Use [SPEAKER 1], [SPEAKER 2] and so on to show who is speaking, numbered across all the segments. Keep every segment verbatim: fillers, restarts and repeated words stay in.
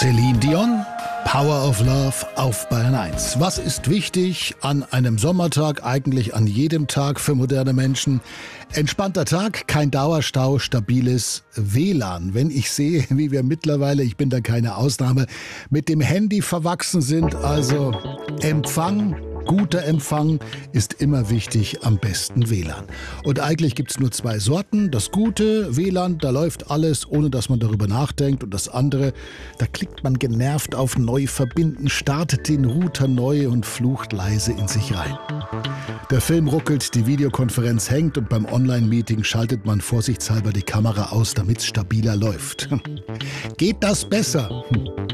[SPEAKER 1] Celine Dion, Power of Love auf Bayern eins. Was ist wichtig an einem Sommertag, eigentlich an jedem Tag für moderne Menschen? Entspannter Tag, kein Dauerstau, stabiles W L A N. Wenn ich sehe, wie wir mittlerweile, ich bin da keine Ausnahme, mit dem Handy verwachsen sind, also Empfang, guter Empfang ist immer wichtig, am besten W L A N. Und eigentlich gibt's nur zwei Sorten. Das gute W L A N, da läuft alles, ohne dass man darüber nachdenkt. Und das andere, da klickt man genervt auf Neu verbinden, startet den Router neu und flucht leise in sich rein. Der Film ruckelt, die Videokonferenz hängt und beim Online-Meeting schaltet man vorsichtshalber die Kamera aus, damit's stabiler läuft. Geht das besser?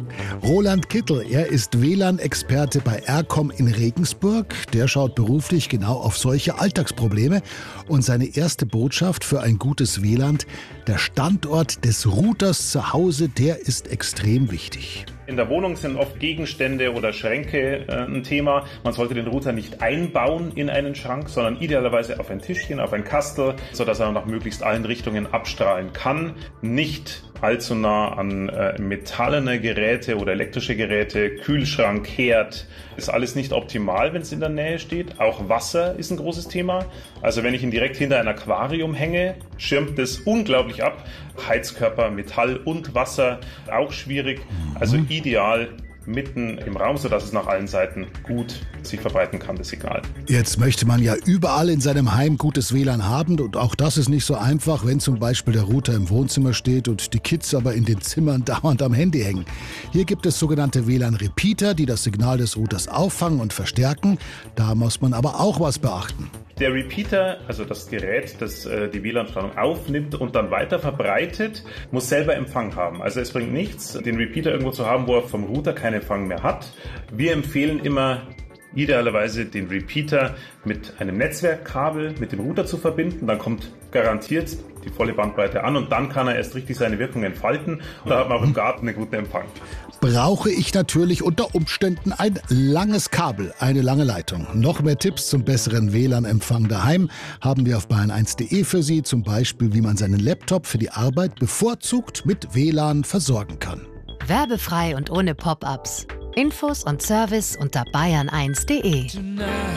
[SPEAKER 1] Roland Kittel, er ist W L A N-Experte bei R C O M in Regensburg. Der schaut beruflich genau auf solche Alltagsprobleme. Und seine erste Botschaft für ein gutes W L A N: der Standort des Routers zu Hause, der ist extrem wichtig.
[SPEAKER 2] In der Wohnung sind oft Gegenstände oder Schränke äh, ein Thema. Man sollte den Router nicht einbauen in einen Schrank, sondern idealerweise auf ein Tischchen, auf ein Kastel, sodass er nach möglichst allen Richtungen abstrahlen kann. Nicht allzu nah an äh, metallene Geräte oder elektrische Geräte, Kühlschrank, Herd. Ist alles nicht optimal, wenn es in der Nähe steht. Auch Wasser ist ein großes Thema. Also wenn ich ihn direkt hinter ein Aquarium hänge, schirmt es unglaublich ab. Heizkörper, Metall und Wasser, auch schwierig. Also ideal mitten im Raum, sodass es nach allen Seiten gut sich verbreiten kann, das Signal.
[SPEAKER 1] Jetzt möchte man ja überall in seinem Heim gutes W L A N haben und auch das ist nicht so einfach, wenn zum Beispiel der Router im Wohnzimmer steht und die Kids aber in den Zimmern dauernd am Handy hängen. Hier gibt es sogenannte W L A N-Repeater, die das Signal des Routers auffangen und verstärken. Da muss man aber auch was beachten.
[SPEAKER 2] Der Repeater, also das Gerät, das äh, die W L A N-Strahlung aufnimmt und dann weiter verbreitet, muss selber Empfang haben. Also es bringt nichts, den Repeater irgendwo zu haben, wo er vom Router keinen Empfang mehr hat. Wir empfehlen immer, idealerweise den Repeater mit einem Netzwerkkabel mit dem Router zu verbinden. Dann kommt garantiert die volle Bandbreite an und dann kann er erst richtig seine Wirkung entfalten. Und da hat man auch im Garten einen guten Empfang.
[SPEAKER 1] Brauche ich natürlich unter Umständen ein langes Kabel, eine lange Leitung. Noch mehr Tipps zum besseren W L A N-Empfang daheim haben wir auf bayern eins punkt de für Sie. Zum Beispiel, wie man seinen Laptop für die Arbeit bevorzugt mit W L A N versorgen kann.
[SPEAKER 3] Werbefrei und ohne Pop-ups. Infos und Service unter bayern eins punkt de.